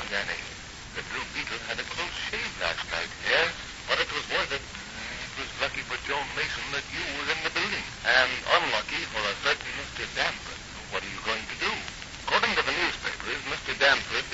Danny. The Blue Beetle had a close shave last night. Yes? But it was worth it. It was lucky for Joan Mason that you were in the building. And unlucky for a certain Mr. Danford. What are you going to do? According to the newspapers, Mr. Danford